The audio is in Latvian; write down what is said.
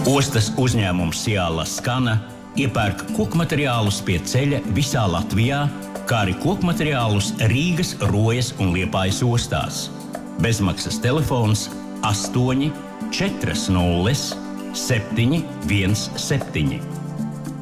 Ostas uzņēmums Ciāla Skana iepērk kokmateriālus pie ceļa visā Latvijā, kā arī kokmateriālus Rīgas, Rojas un Liepājas ostās. Bezmaksas telefons 8 40 717.